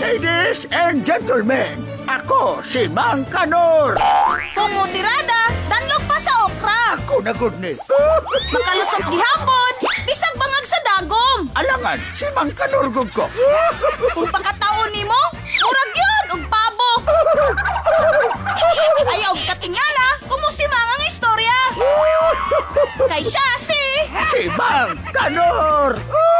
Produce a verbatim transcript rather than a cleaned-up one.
Ladies and gentlemen, ako si Mang Kanor. Kumutirada, danlog pa sa okra. Ako na good ni. Makalusot gihapon, bisag bangag sa dagom. Alangan, si Mang Kanor gud ko. Kung pagkataon nimo, murag yun og pabo. Ayaw katingala, kumusimang ang istorya. Kay siya si... Si Mang Kanor.